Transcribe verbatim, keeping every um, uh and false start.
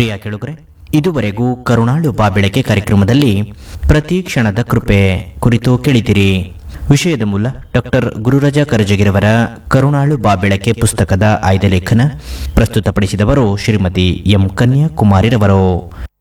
ಪ್ರಿಯ ಕೇಳುಗರೆ, ಇದುವರೆಗೂ ಕರುಣಾಳು ಬಾ ಬೆಳಕೆ ಕಾರ್ಯಕ್ರಮದಲ್ಲಿ ಪ್ರತಿ ಕ್ಷಣದ ಕೃಪೆ ಕುರಿತು ಕೇಳಿದಿರಿ. ವಿಷಯದ ಮೂಲ ಡಾಕ್ಟರ್ ಗುರುರಾಜ ಕರಜಗಿರವರ ಕರುಣಾಳು ಬಾ ಬೆಳಕೆ ಪುಸ್ತಕದ ಆಯ್ದ ಲೇಖನ. ಪ್ರಸ್ತುತಪಡಿಸಿದವರು ಶ್ರೀಮತಿ ಎಂ ಕನ್ಯಾಕುಮಾರಿರವರು.